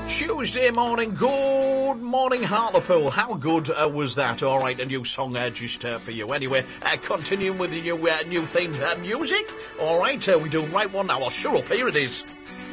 Tuesday morning, good morning Hartlepool. How good was that? All right, a new song just for you. Anyway, continuing with the new theme music. All right, we do right one now. I'll sure up. Here it is.